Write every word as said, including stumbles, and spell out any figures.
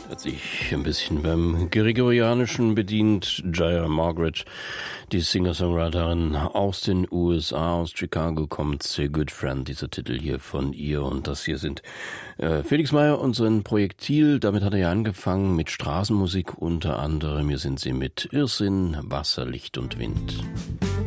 Hat sich ein bisschen beim Gregorianischen bedient. Jaya Margaret, die Singer-Songwriterin aus den U S A, aus Chicago, kommt sehr Good Friend, dieser Titel hier von ihr. Und das hier sind äh, Felix Meyer und sein Projektil. Damit hat er ja angefangen mit Straßenmusik unter anderem. Hier sind sie mit Irrsinn, Wasser, Licht und Wind.